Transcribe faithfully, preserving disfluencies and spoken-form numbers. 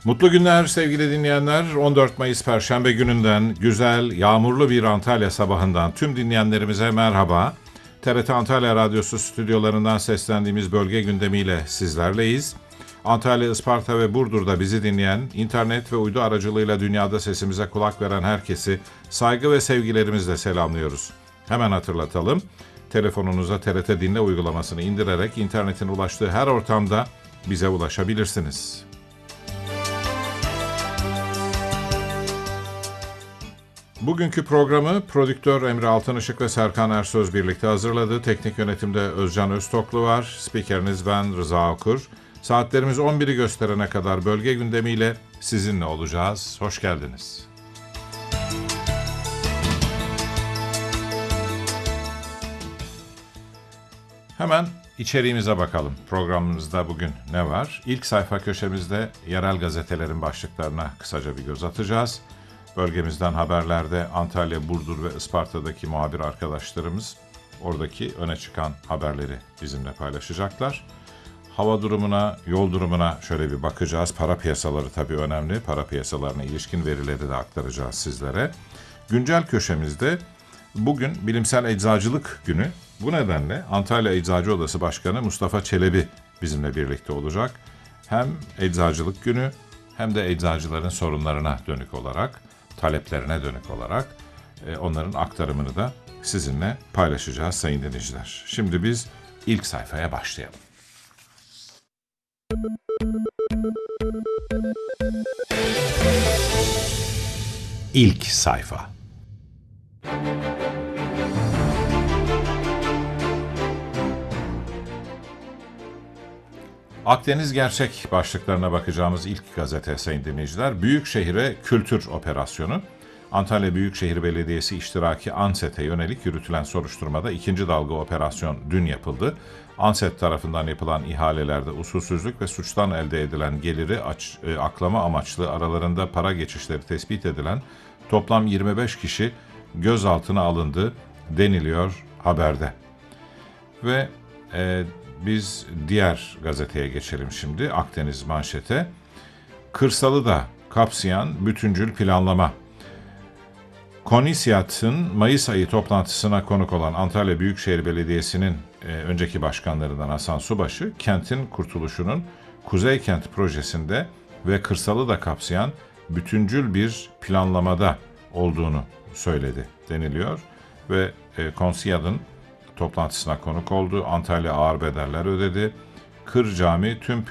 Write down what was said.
Mutlu günler sevgili dinleyenler. on dört Mayıs Perşembe gününden, güzel, yağmurlu bir Antalya sabahından tüm dinleyenlerimize merhaba. T R T Antalya Radyosu stüdyolarından seslendiğimiz bölge gündemiyle sizlerleyiz. Antalya, Isparta ve Burdur'da bizi dinleyen, internet ve uydu aracılığıyla dünyada sesimize kulak veren herkesi saygı ve sevgilerimizle selamlıyoruz. Hemen hatırlatalım. Telefonunuza T R T Dinle uygulamasını indirerek internetin ulaştığı her ortamda bize ulaşabilirsiniz. Bugünkü programı prodüktör Emre Altınışık ve Serkan Ersöz birlikte hazırladı. Teknik yönetimde Özcan Öztoklu var. Spikeriniz ben Rıza Okur. Saatlerimiz on biri gösterene kadar bölge gündemiyle sizinle olacağız. Hoş geldiniz. Hemen içeriğimize bakalım. Programımızda bugün ne var? İlk sayfa köşemizde yerel gazetelerin başlıklarına kısaca bir göz atacağız. Bölgemizden haberlerde Antalya, Burdur ve Isparta'daki muhabir arkadaşlarımız oradaki öne çıkan haberleri bizimle paylaşacaklar. Hava durumuna, yol durumuna şöyle bir bakacağız. Para piyasaları tabii önemli. Para piyasalarına ilişkin verileri de aktaracağız sizlere. Güncel köşemizde bugün Bilimsel Eczacılık Günü. Bu nedenle Antalya Eczacı Odası Başkanı Mustafa Çelebi bizimle birlikte olacak. Hem Eczacılık Günü hem de eczacıların sorunlarına dönük olarak, taleplerine dönük olarak onların aktarımını da sizinle paylaşacağız sayın dinleyiciler. Şimdi biz ilk sayfaya başlayalım. İlk sayfa. Akdeniz Gerçek başlıklarına bakacağımız ilk gazete sayın dinleyiciler. Büyükşehir'e kültür operasyonu. Antalya Büyükşehir Belediyesi iştiraki ANSET'e yönelik yürütülen soruşturmada ikinci dalga operasyon dün yapıldı. ANSET tarafından yapılan ihalelerde usulsüzlük ve suçtan elde edilen geliri aç, e, aklama amaçlı aralarında para geçişleri tespit edilen toplam yirmi beş kişi gözaltına alındı deniliyor haberde. Ve e, biz diğer gazeteye geçelim şimdi. Akdeniz manşete. Kırsalı da kapsayan bütüncül planlama. KONİSYAD'ın Mayıs ayı toplantısına konuk olan Antalya Büyükşehir Belediyesi'nin e, önceki başkanlarından Hasan Subaşı, kentin kurtuluşunun Kuzey Kent projesinde ve kırsalı da kapsayan bütüncül bir planlamada olduğunu söyledi deniliyor. Ve e, KONİSYAD'ın toplantısına konuk oldu. Antalya ağır bedeller ödedi. Kır Cami tüm